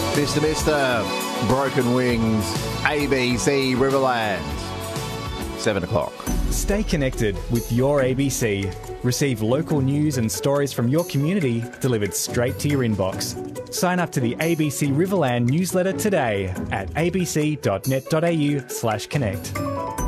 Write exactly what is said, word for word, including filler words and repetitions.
Mister Mister Broken Wings, A B C Riverland. Seven o'clock. Stay connected with your A B C. Receive local news and stories from your community delivered straight to your inbox. Sign up to the A B C Riverland newsletter today at abc.net.au slash connect.